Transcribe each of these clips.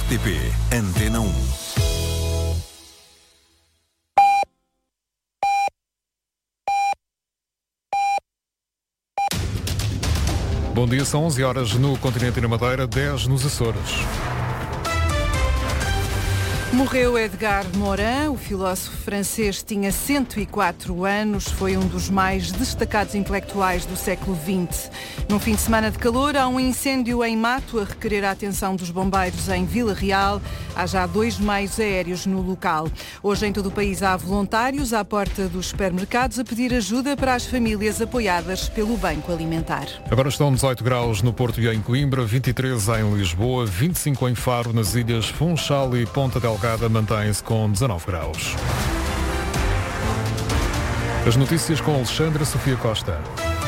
RTP Antena 1. Bom dia, são 11 horas no continente e na Madeira, 10 nos Açores. Morreu Edgar Morin, o filósofo francês tinha 104 anos, foi um dos mais destacados intelectuais do século XX. Num fim de semana de calor, há um incêndio em mato a requerer a atenção dos bombeiros em Vila Real. Há já 2 meios aéreos no local. Hoje em todo o país há voluntários à porta dos supermercados a pedir ajuda para as famílias apoiadas pelo Banco Alimentar. Agora estão 18 graus no Porto e em Coimbra, 23 em Lisboa, 25 em Faro, nas ilhas Funchal e Ponta Delgada mantém-se com 19 graus. As notícias com Alexandra Sofia Costa.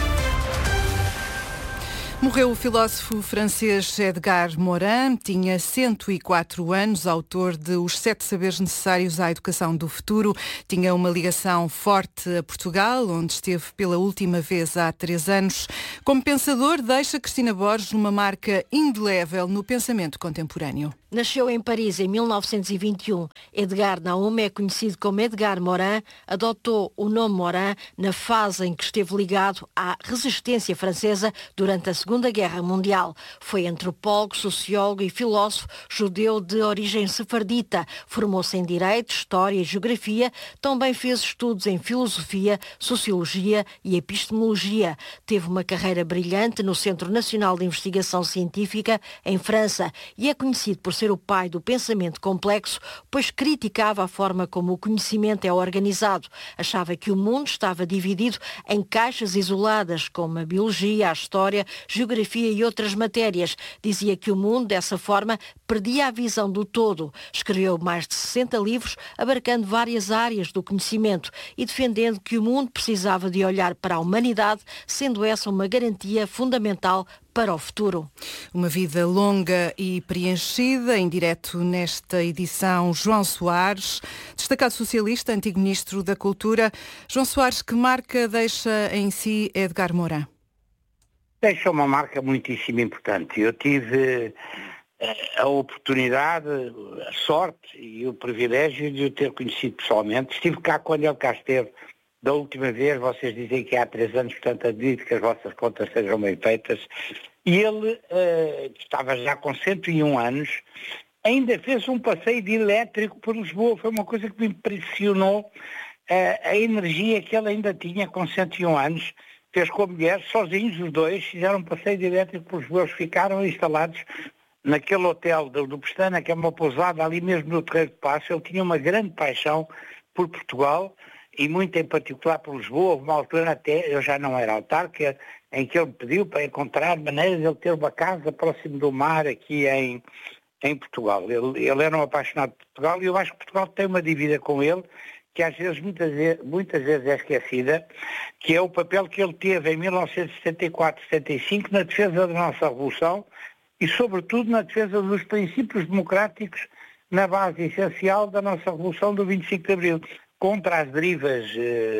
Morreu o filósofo francês Edgar Morin, tinha 104 anos, autor de Os 7 Saberes Necessários à Educação do Futuro. Tinha uma ligação forte a Portugal, onde esteve pela última vez há 3 anos. Como pensador, deixa Cristina Borges uma marca indelével no pensamento contemporâneo. Nasceu em Paris em 1921. Edgar Naum é conhecido como Edgar Morin, adotou o nome Morin na fase em que esteve ligado à resistência francesa durante a Segunda Guerra Mundial. Foi antropólogo, sociólogo e filósofo judeu de origem sefardita. Formou-se em Direito, História e Geografia. Também fez estudos em Filosofia, Sociologia e Epistemologia. Teve uma carreira brilhante no Centro Nacional de Investigação Científica, em França, e é conhecido por ser o pai do pensamento complexo, pois criticava a forma como o conhecimento é organizado. Achava que o mundo estava dividido em caixas isoladas, como a biologia, a história, geografia e outras matérias. Dizia que o mundo, dessa forma, perdia a visão do todo. Escreveu mais de 60 livros, abarcando várias áreas do conhecimento e defendendo que o mundo precisava de olhar para a humanidade, sendo essa uma garantia fundamental para o futuro. Uma vida longa e preenchida. Em direto nesta edição, João Soares, destacado socialista, antigo Ministro da Cultura. João Soares, que marca deixa em si Edgar Morin? Deixa uma marca muitíssimo importante. Eu tive a oportunidade, a sorte e o privilégio de o ter conhecido pessoalmente. Estive cá quando ele cá esteve. Da última vez, vocês dizem que há 3 anos, portanto admito que as vossas contas sejam bem feitas. E ele estava já com 101 anos, ainda fez um passeio de elétrico por Lisboa. Foi uma coisa que me impressionou, a energia que ele ainda tinha com 101 anos. Fez com a mulher, sozinhos os dois, fizeram um passeio de elétrico por Lisboa. Eles ficaram instalados naquele hotel do Pestana, que é uma pousada ali mesmo no Terreiro de Paço. Ele tinha uma grande paixão por Portugal, e muito em particular por Lisboa. Houve uma altura até, eu já não era autarca, em que ele me pediu para encontrar maneiras de ele ter uma casa próximo do mar aqui em Portugal. Ele era um apaixonado por Portugal, e eu acho que Portugal tem uma dívida com ele, que às vezes, muitas vezes é esquecida, que é o papel que ele teve em 1974-75 na defesa da nossa Revolução e, sobretudo, na defesa dos princípios democráticos na base essencial da nossa Revolução do 25 de Abril. Contra as derivas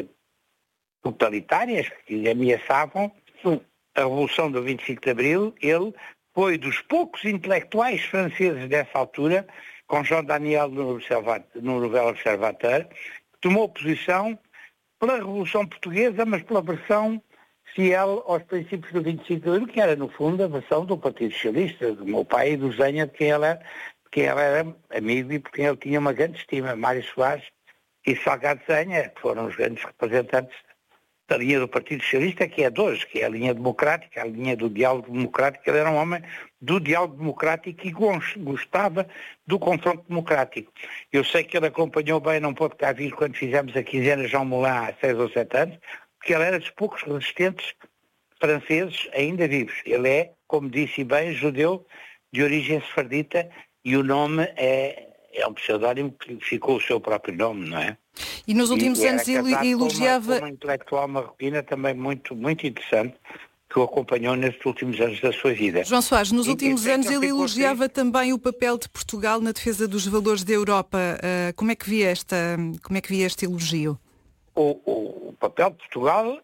totalitárias que ameaçavam a Revolução do 25 de Abril, ele foi dos poucos intelectuais franceses dessa altura, com Jean Daniel no Nouvel Observateur, que tomou posição pela Revolução Portuguesa, mas pela versão fiel aos princípios do 25 de Abril, que era, no fundo, a versão do Partido Socialista, do meu pai e do Zenha, de quem ele era amigo e por quem ele tinha uma grande estima. Mário Soares e Salgado Zenha, que foram os grandes representantes da linha do Partido Socialista, que é de hoje, que é a linha democrática, a linha do diálogo democrático. Ele era um homem do diálogo democrático e gostava do confronto democrático. Eu sei que ele acompanhou bem, não pôde cá vir quando fizemos a quinzena João Moulin há 6 ou 7 anos, porque ele era dos poucos resistentes franceses ainda vivos. Ele é, como disse bem, judeu de origem sefardita, e o nome é um pseudónimo que ficou o seu próprio nome, não é? E nos últimos anos elogiava... uma intelectual marroquina também muito, muito interessante, que o acompanhou nestes últimos anos da sua vida. João Soares, nos últimos anos ele elogiava também o papel de Portugal na defesa dos valores da Europa. Como é que via este elogio? O papel de Portugal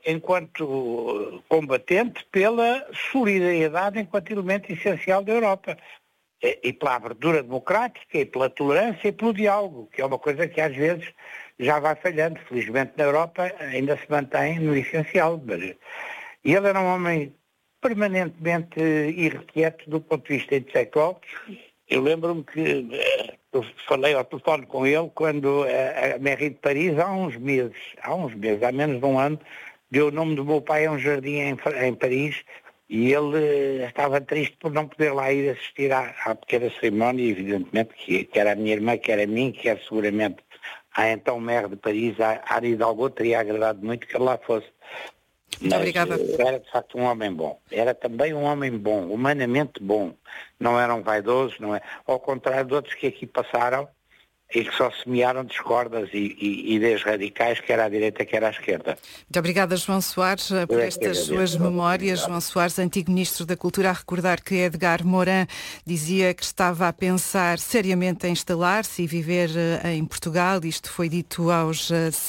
enquanto combatente pela solidariedade enquanto elemento essencial da Europa. e pela abertura democrática, e pela tolerância, e pelo diálogo, que é uma coisa que às vezes já vai falhando. Felizmente na Europa ainda se mantém no essencial. E ele era um homem permanentemente irrequieto do ponto de vista intelectual. Eu lembro-me que eu falei ao telefone com ele quando a mairie de Paris, há menos de um ano, deu o nome do meu pai a um jardim em Paris, e ele estava triste por não poder lá ir assistir à pequena cerimónia, evidentemente, que era a minha irmã, que era a mim, que era seguramente a então maire de Paris, a Anne Hidalgo, teria agradado muito que ele lá fosse. Muito obrigada. Era de facto um homem bom. Era também um homem bom, humanamente bom. Não era um vaidoso, não é? Ao contrário de outros que aqui passaram e que só semearam discordas e ideias radicais, quer à direita, quer à esquerda. Muito obrigada, João Soares, por estas suas memórias. João Soares, antigo Ministro da Cultura, a recordar que Edgar Morin dizia que estava a pensar seriamente em instalar-se e viver em Portugal. Isto foi dito aos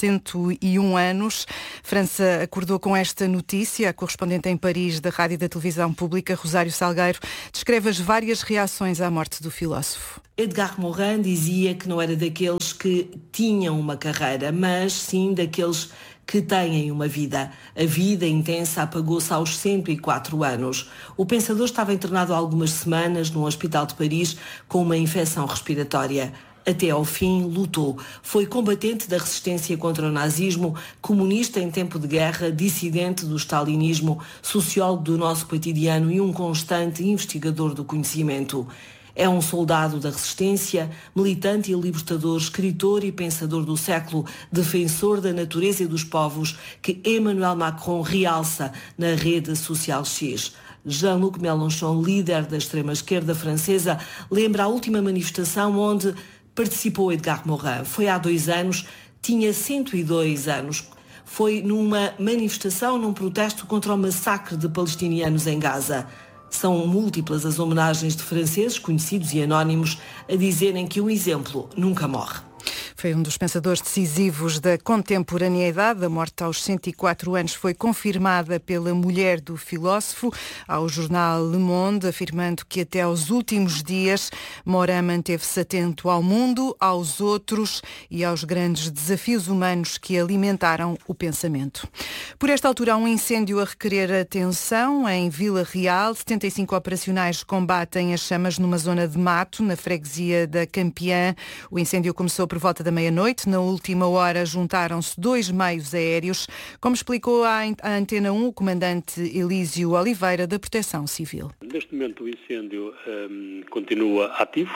101 anos. França acordou com esta notícia. A correspondente em Paris da Rádio e da Televisão Pública, Rosário Salgueiro, descreve as várias reações à morte do filósofo. Edgar Morin dizia que não era daqueles que tinham uma carreira, mas sim daqueles que têm uma vida. A vida intensa apagou-se aos 104 anos. O pensador estava internado há algumas semanas num hospital de Paris com uma infecção respiratória. Até ao fim, lutou. Foi combatente da resistência contra o nazismo, comunista em tempo de guerra, dissidente do stalinismo, sociólogo do nosso cotidiano e um constante investigador do conhecimento. É um soldado da resistência, militante e libertador, escritor e pensador do século, defensor da natureza e dos povos, que Emmanuel Macron realça na rede social X. Jean-Luc Mélenchon, líder da extrema-esquerda francesa, lembra a última manifestação onde participou Edgar Morin. Foi há 2 anos, tinha 102 anos. Foi numa manifestação, num protesto contra o massacre de palestinianos em Gaza. São múltiplas as homenagens de franceses, conhecidos e anónimos, a dizerem que o exemplo nunca morre. Foi um dos pensadores decisivos da contemporaneidade. A morte aos 104 anos foi confirmada pela mulher do filósofo ao jornal Le Monde, afirmando que até aos últimos dias Morin manteve-se atento ao mundo, aos outros e aos grandes desafios humanos que alimentaram o pensamento. Por esta altura há um incêndio a requerer atenção em Vila Real. 75 operacionais combatem as chamas numa zona de mato, na freguesia da Campeã. O incêndio começou por volta da meia-noite. Na última hora juntaram-se 2 meios aéreos, como explicou à Antena 1 o comandante Elísio Oliveira, da Proteção Civil. Neste momento o incêndio continua ativo,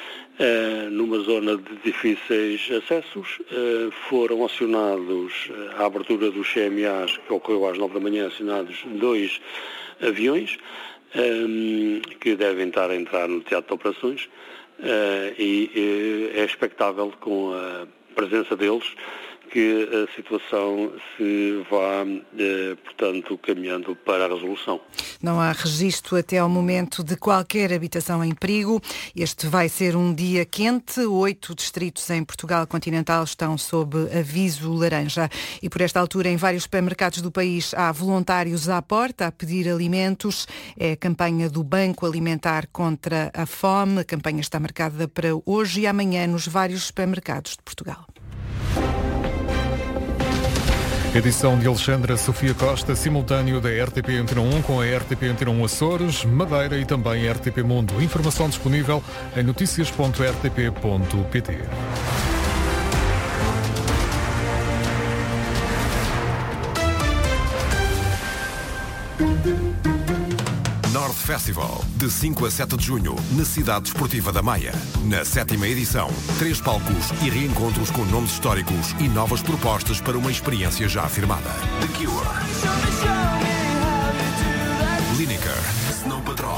numa zona de difíceis acessos. Foram acionados à abertura dos CMAs, que ocorreu às 9 da manhã, acionados 2 aviões, que devem estar a entrar no teatro de operações. E é expectável, com a presença deles, que a situação se vá, portanto, caminhando para a resolução. Não há registro até ao momento de qualquer habitação em perigo. Este vai ser um dia quente. 8 distritos em Portugal continental estão sob aviso laranja. E por esta altura, em vários supermercados do país, há voluntários à porta a pedir alimentos. É a campanha do Banco Alimentar contra a Fome. A campanha está marcada para hoje e amanhã nos vários supermercados de Portugal. Edição de Alexandra Sofia Costa, simultâneo da RTP Antena 1 com a RTP Antena 1 Açores, Madeira e também RTP Mundo. Informação disponível em noticias.rtp.pt. North Festival, de 5 a 7 de junho, na Cidade Desportiva da Maia. Na 7ª edição, 3 palcos e reencontros com nomes históricos e novas propostas para uma experiência já afirmada. The Cure, Lineker, Snow Patrol,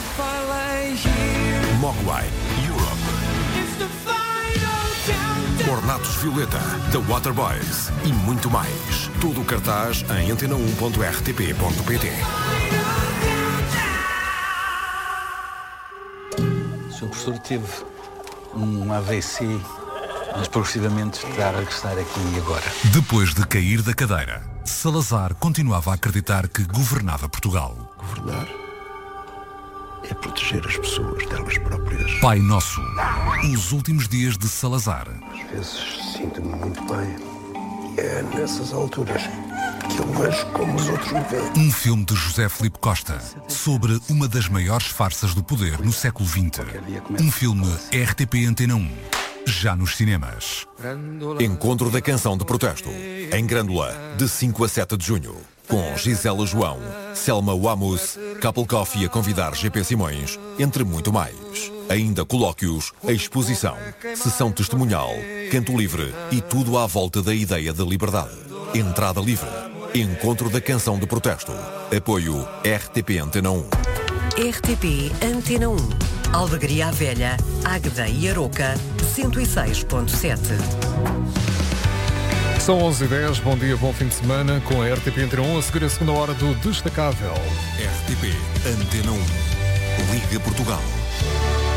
Mogwai, Europe, Ornatos Violeta, The Waterboys e muito mais. Todo o cartaz em antena1.rtp.pt. O professor teve um AVC, mas progressivamente está a regressar aqui e agora. Depois de cair da cadeira, Salazar continuava a acreditar que governava Portugal. Governar? é proteger as pessoas delas próprias. Pai Nosso, os últimos dias de Salazar. Às vezes sinto-me muito bem. E é nessas alturas que eu vejo como os outros me veem. Um filme de José Filipe Costa sobre uma das maiores farsas do poder no século XX. Um filme RTP Antena 1. Já nos cinemas. Encontro da Canção de Protesto, em Grândola, de 5 a 7 de junho. Com Gisela João, Selma Wamus, Couple Coffee a convidar GP Simões, entre muito mais. Ainda colóquios, exposição, sessão testemunhal, canto livre e tudo à volta da ideia de liberdade. Entrada livre. Encontro da Canção de Protesto. Apoio RTP Antena 1. RTP Antena 1. Albergaria à Velha, Águeda e Aroca, 106.7. São 11h10, bom dia, bom fim de semana com a RTP Antena 1, a seguir a segunda hora do Destacável. RTP Antena 1. Liga Portugal.